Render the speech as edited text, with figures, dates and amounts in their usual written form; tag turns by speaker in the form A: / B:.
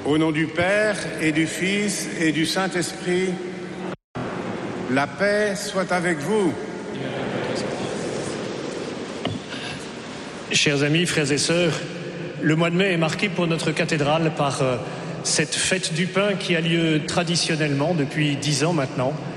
A: Au nom du Père et du Fils et du Saint-Esprit, la paix soit avec vous.
B: Chers amis, frères et sœurs, le mois de mai est marqué pour notre cathédrale par cette fête du pain qui a lieu traditionnellement depuis 10 ans maintenant.